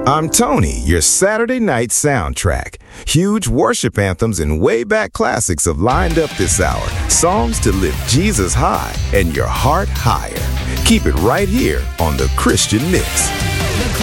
I'm Tony, your Saturday night soundtrack. Huge worship anthems and way back classics have lined up this hour. Songs to lift Jesus high and your heart higher. Keep it right here on The Christian Mix.